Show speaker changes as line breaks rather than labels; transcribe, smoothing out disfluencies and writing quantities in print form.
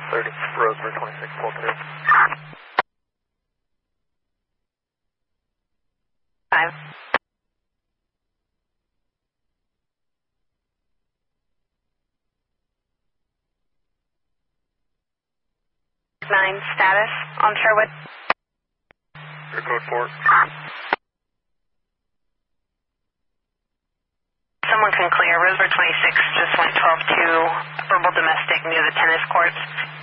1230, Roseburg 26, pull 2.
5. 9, status on Sherwood.
Your code 4.
Someone can clear. Roseburg 26 just went 12-2, verbal domestic near the tennis courts.